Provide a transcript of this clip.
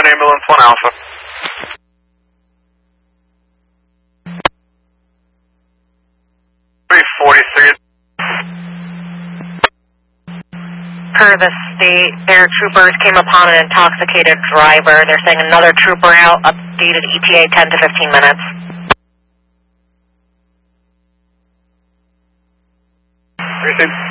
ambulance 1 Alpha. Per the state, their troopers came upon an intoxicated driver. They're saying another trooper out, updated ETA 10 to 15 minutes. Received.